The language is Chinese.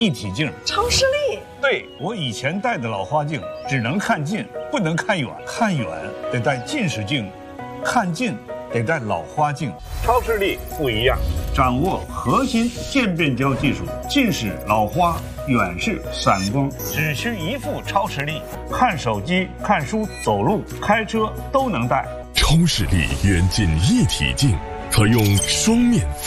一体镜。 超视力。 对，我以前戴的老花镜只能看近，不能看远，看远得戴近视镜，看近得戴老花镜。超视力不一样，掌握核心渐变焦技术，近视、老花、远视、散光，只需一副超视力，看手机、看书、走路、开车都能戴。 超视力远近一体镜，可用双面